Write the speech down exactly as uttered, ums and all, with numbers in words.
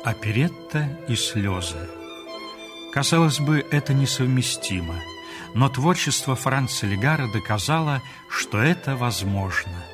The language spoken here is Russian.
Оперетта и слезы. Казалось бы, это несовместимо, но творчество Франца Легара доказало, что это возможно.